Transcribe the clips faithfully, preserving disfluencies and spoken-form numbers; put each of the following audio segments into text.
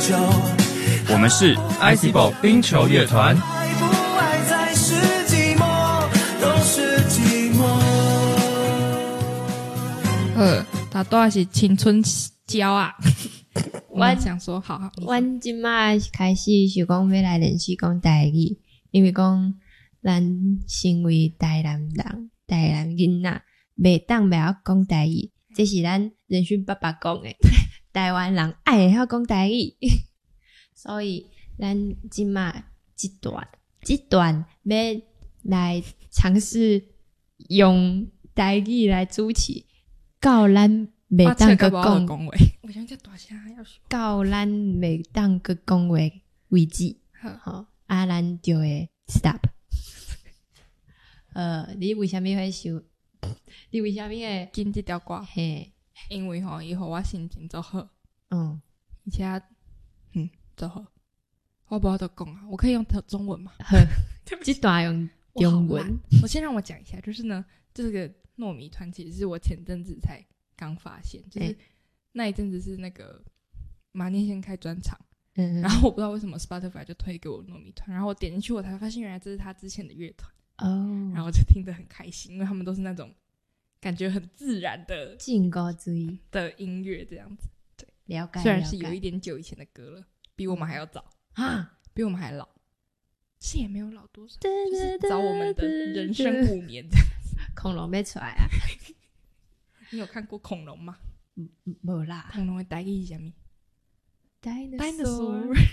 我们是 I C B O 冰球乐团。 呃，大多是青春胶啊。我们想说，好好， 阮即马开始是讲要来练习讲台语，因为讲咱身为台南人、台南囡仔，袂当袂晓讲台语，这是咱仁勋爸爸讲的。台湾人爱会晓讲台语，所以咱即马这段这段要来尝试用台语来主持，到咱袂当个讲话，我想这大声要说， 到咱袂当个讲话为止，好，啊，咱就会 stop。呃，你为虾米会想？你为虾米会紧这条歌？ 嘿， 因为吼，伊互我心情足好， 嗯， 而且，嗯，足好。我不知道讲啊，我可以用中文吗？ 这段用中文。 我先让我讲一下，就是呢，这个糯米团其实是我前阵子才刚发现，就是、欸、那一阵子是那个马念先开专场，嗯，然后我不知道为什么 Spotify 就推给我糯米团，然后我点进去，我才发现原来这是他之前的乐团哦，然后我就听得很开心，因为他们都是那种感觉很自然的劲歌追的音乐这样子，对， 了解。 虽然是有一点久以前的歌了，比我们还要早啊，比我们还老，是也没有老多少，就是早我们的人生五年这样子。 恐龙要出来啊！ 你有看过恐龙吗？ 没啦。 恐龙的台语是什么 ？Dinosaur。Dinosaur。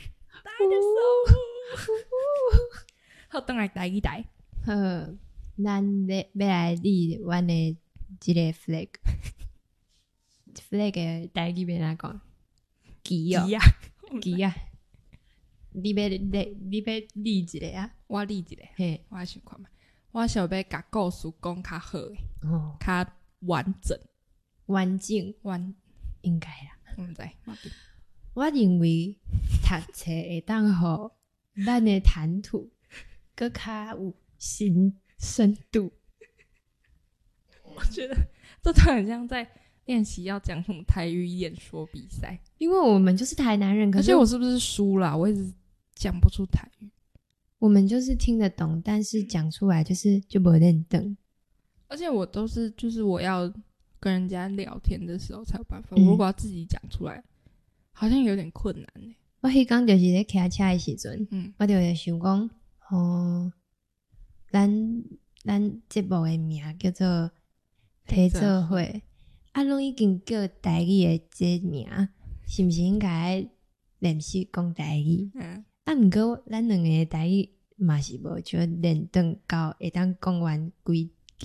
好，等来台语台。 好，咱要要来立阮的这个 flag。flag 的台语要哪讲？旗哦，旗啊！你要立，你要立一个啊？ 我立一个。嘿，我想看嘛。我想要甲故事讲较好诶，哦，较完整、 完整、 完应该啦。 我唔知， 我认为读册会当互咱的谈吐更较有深深度。 我觉得这都很像在练习要讲什么台语演说比赛， 因为我们就是台南人，可是而且我是不是输啦？我一直讲不出台语。 我们就是听得懂，但是讲出来就是就不认得。 而且我都是就是我要跟人家聊天的时候才有办法，嗯、我如果要自己讲出来，好像有点困难欸。 我迄天就是咧骑车的时阵，嗯，我就会想讲，哦，咱咱节目的名叫做体做伙，啊，拢已经叫台语的这名，是不是应该练习讲台语？嗯。啊，毋过咱两个台语嘛是无就练等到会当讲完规